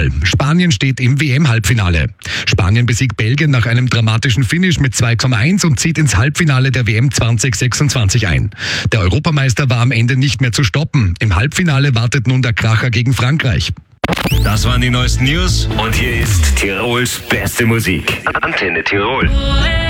Fußball. Spanien steht im WM-Halbfinale. Spanien besiegt Belgien nach einem dramatischen Finish mit 2,1 und zieht ins Halbfinale der WM 2026 ein. Der Europameister war am Ende nicht mehr zu stoppen. Im Halbfinale wartet nun der Kracher gegen Frankreich. Das waren die neuesten News und hier ist Tirols beste Musik. Antenne Tirol.